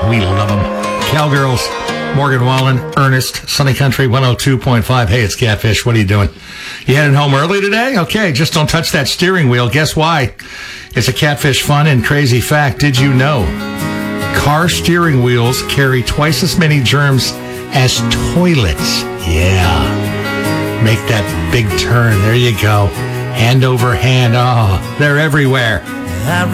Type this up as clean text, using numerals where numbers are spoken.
We love them. Cowgirls, Morgan Wallen, Ernest, Sunny Country 102.5. Hey, it's Catfish. What are you doing? You heading home early today? Okay, just don't touch that steering wheel. Guess why? It's a Catfish fun and crazy fact. Did you know car steering wheels carry twice as many germs as toilets? Yeah. Make that big turn. There you go. Hand over hand. Oh, they're everywhere.